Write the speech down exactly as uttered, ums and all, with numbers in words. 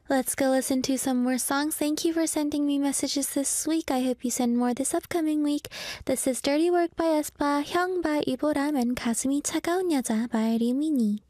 Let's go listen to some more songs. Thank you for sending me messages this week. I hope you send more this upcoming week. This is Dirty Work by aespa, 형 by 이보람, and 가슴이 차가운 여자 by 리미니.